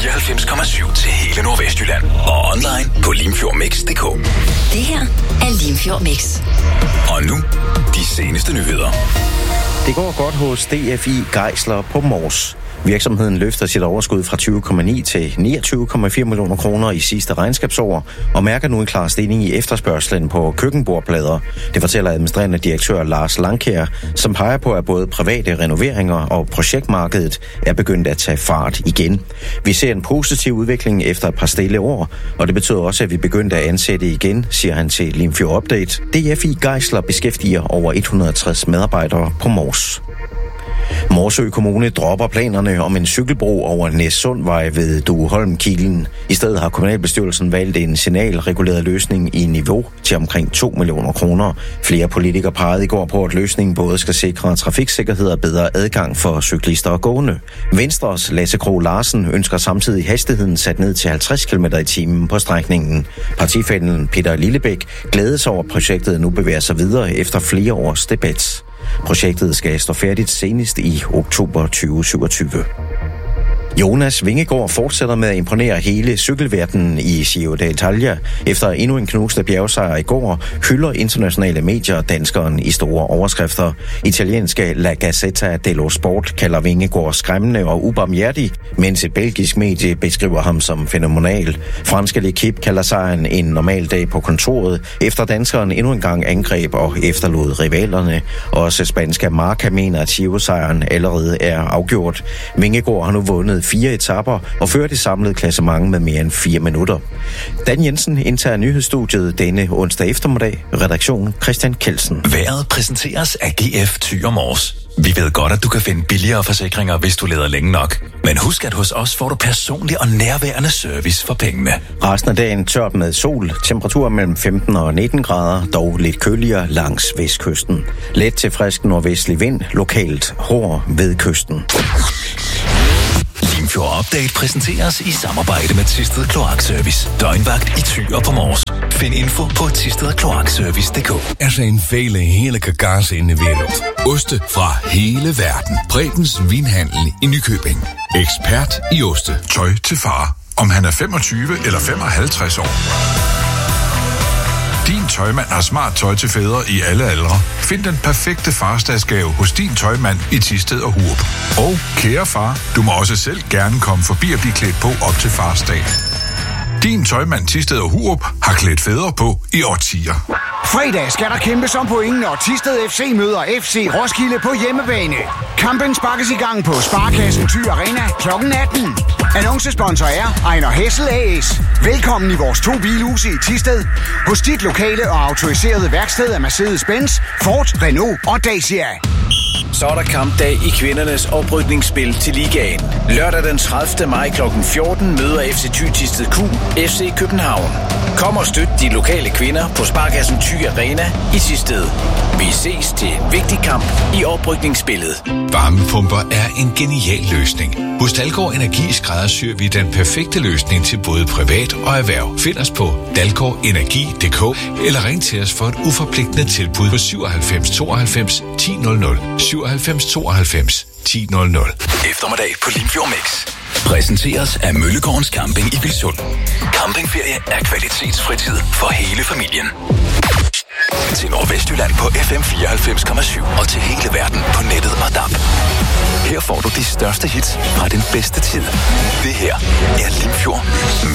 94,7 til hele Nordvestjylland. Og online på limfjordmix.dk. Det her er Limfjord Mix. Og nu, de seneste nyheder. Det går godt hos DFI Geisler på Mors. Virksomheden løfter sit overskud fra 20,9 til 29,4 millioner kroner i sidste regnskabsår og mærker nu en klar stigning i efterspørgslen på køkkenbordplader. Det fortæller administrerende direktør Lars Langkjær, som peger på, at både private renoveringer og projektmarkedet er begyndt at tage fart igen. Vi ser en positiv udvikling efter et par stille år, og det betyder også, at vi begyndte at ansætte igen, siger han til Limfjord Update. DFI Geisler beskæftiger over 160 medarbejdere på Mors. Morsø Kommune dropper planerne om en cykelbro over Næssundvej ved Dueholm-Kilen. I stedet har kommunalbestyrelsen valgt en signalreguleret løsning i niveau til omkring 2 millioner kroner. Flere politikere pegede i går på, at løsningen både skal sikre trafiksikkerhed og bedre adgang for cyklister og gående. Venstres Lasse Krogh Larsen ønsker samtidig hastigheden sat ned til 50 km/t på strækningen. Partifællen Peter Lillebæk glædes over, at projektet nu bevæger sig videre efter flere års debat. Projektet skal stå færdigt senest i oktober 2027. Jonas Vingegaard fortsætter med at imponere hele cykelverdenen i Giro d'Italia. Efter endnu en knusende bjergsejr i går, hylder internationale medier danskeren i store overskrifter. Italienske La Gazzetta dello Sport kalder Vingegaard skræmmende og ubarmhjertig, mens et belgisk medie beskriver ham som fænomenal. Franske L'Equipe kalder sejren en normal dag på kontoret, efter danskeren endnu en gang angreb og efterlod rivalerne. Også spanske Marca mener, at Giro-sejren allerede er afgjort. Vingegaard har nu vundet 4 etaper og fører det samlede klassement med mere end 4 minutter. Dan Jensen indtager nyhedsstudiet denne onsdag eftermiddag. Redaktion Christian Kelsen. Vejret præsenteres af GF Thyre Mors. Vi ved godt, at du kan finde billigere forsikringer, hvis du leder længe nok. Men husk, at hos os får du personlig og nærværende service for pengene. Resten af dagen tørt med sol. Temperatur mellem 15 og 19 grader, dog lidt køligere langs vestkysten. Let til frisk nordvestlig vind, lokalt hård ved kysten. Limfjord Update præsenteres i samarbejde med Thisted Kloakservice. Døgnvagt i Thyre på Mors. Find info på thistedkloakservice.dk. zijn vele heerlijke kaarsen in de wereld. Osten fra hele verden. Bredens Vinhandel i Nykøbing. Ekspert i oste. Tøj til far. Om han er 25 eller 55 år. Din Tøjmand har smart tøj til fædre i alle aldre. Find den perfekte farsdagsgave hos Din Tøjmand i Thisted og Hurup. Og kære far, du må også selv gerne komme forbi og blive klædt på op til farsdag. Din Tøjmand Thisted og Hurup har klædt fædre på i årtier. Fredag skal der kæmpes om pointen, når Thisted FC møder FC Roskilde på hjemmebane. Kampen sparkes i gang på Sparkassen Thy Arena kl. 18. Annoncesponsor er Ejner Hessel A/S. Velkommen i vores 2 bilhuse i Thisted. Hos dit lokale og autoriserede værksted af Mercedes-Benz, Ford, Renault og Dacia. Så er der kampdag i kvindernes oprykningsspil til ligaen. Lørdag den 30. maj kl. 14 møder FC Thy Thisted Q FC København. Kom og støt de lokale kvinder på Sparkassen Thy Arena i Thisted. Vi ses til en vigtig kamp i oprykningsspillet. Varmepumper er en genial løsning. Hos Dalgaard Energi skræddersyr vi den perfekte løsning til både privat og erhverv. Find os på dalgaardenergi.dk eller ring til os for et uforpligtende tilbud på 97 92 1000. 97 92 1000. Eftermiddag på Limfjord Mix. Præsenteres af Møllegårdens Camping i Vilsund. Campingferie er kvalitetsfritid for hele familien. Til Nordvestjylland på FM 94,7 og til hele verden på nettet og DAB. Her får du de største hits fra den bedste tid. Det her er Limfjord